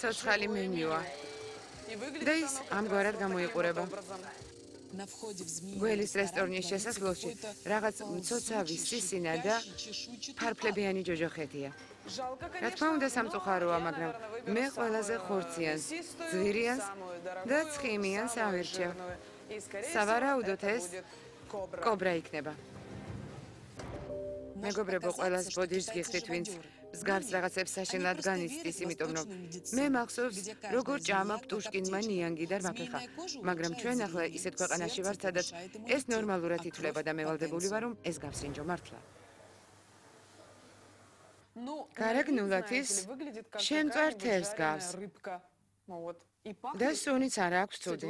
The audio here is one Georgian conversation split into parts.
ცოცხალი მენიუა. და ის ამგვარად გამოიყურება. გველის რესტორნის შესასვლელში რაღაც მცოცავი სისინა და ფარფლებიანი ჯოჯოხეთია. რა თქმა უნდა სამწუხაროა, მაგრამ მე ყველაზე ხორციანს, ძვირიანს და ცხიმიანს ავირჩევ. სავარაუდოდ ეს კობრა იქნება. მეგობრებო, ყველას ბოდიშს გიხდით, ვინც მსგავს რაღაცებს საშინლად განიცდის, იმიტომ რომ მე მახსოვს, როგორ ჭამა პტუშკინმა ნიანგი და რვაფეხა, მაგრამ ჩვენ ახლა ისეთ ქვეყანაში ვართ, სადაც ეს ნორმალურად ითვლება და მე ვალდებული ვარ, რომ ეს გავსინჯო მართლა. გარეგნულად ის შემწვარ თევზს გავს. და სუნიც არა აქვს ცუდი.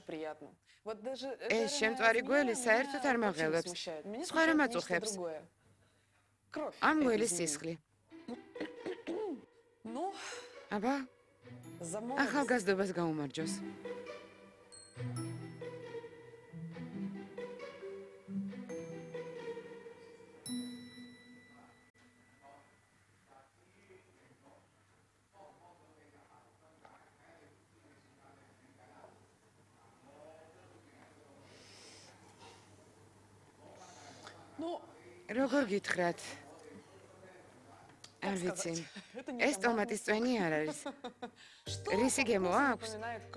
ეს შემწვარი გველი საერთოდ არ მაღელვებს, სხვა რამ აწუხებს. ამ გველის სისხლი. აბა, ახალგაზრდობას გაუმარჯოს. როგორ გითხრათ? არ ვიცი. ეს ტომატის წვენი არ არის. რისი გემო აქვს?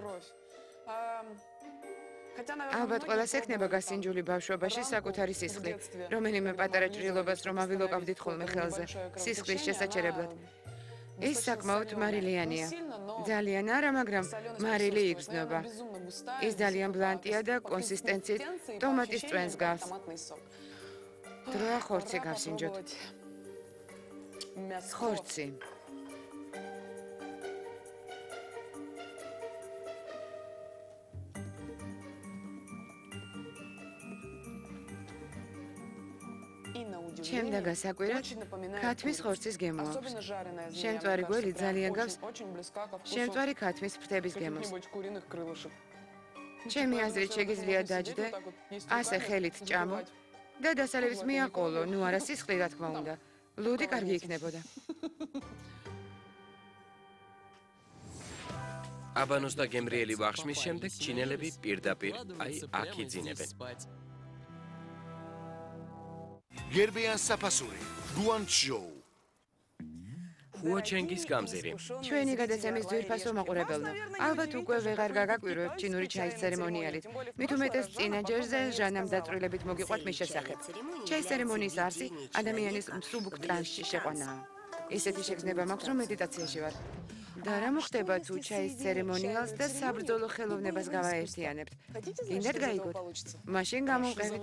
ალბათ ყველას ექნება გასინჯული ბავშვობაში საკუთარი სისხლი, რომელიმე პატარა ჭრილობას რომ ავილოკავდით ხოლმე ხელზე, სისხლის შესაჩერებლად. ის საკმაოდ მარილიანია. ძალიან არა, მაგრამ მარილი იგრძნობა. ის ძალიან ბლანტია და კონსისტენციით ტომატის წვენს გავს. დროა ხორცი გავსინჯოთ. ხორცი. ჩემ და გასაკვირად ქათმის ხორცის გემო აქვს. შემწვარი გველი ძალიან გავს შემწვარი ქათმის ფრთების გემოს. ჩემი აზრით შეგიძლია დაჯდე, ასე ხელით ჭამო და დასალევიც მიაყოლო, ნუ არა სისხლი რა თქმა უნდა. ლუდი კარგი იქნებოდა. აბანოს და გემრიელი ვახშმის შემდეგ ჩინელები პირდაპირ აქ იძინებენ. გერბიან საფასური, გუანჩჟოუ. ჰუოჩენგის გამზირი. ჩვენი გადაცემის ძვირფასო მაყურებელნო, ალბათ უკვე ვეღარ გაგაკვირვებთ ჩინური ჩაის ცერემონიალით. მით უმეტეს წინა ჯერზე ჟანამ დაწვრილებით მოგიყვათ მის შესახებ. ჩაის ცერემონიის არსი ადამიანის მსუბუქ ტრანსში შეყვანაა. ისეთი შეგრძნება მაქვს, რომ მედიტაციაში ვარ. და რა მოხდება თუ ჩაის ცერემონიალს და საბრძოლო ხელოვნებას გავაერთიანებთ? გინდათ გაიგოთ? მაშინ გამოვყევით.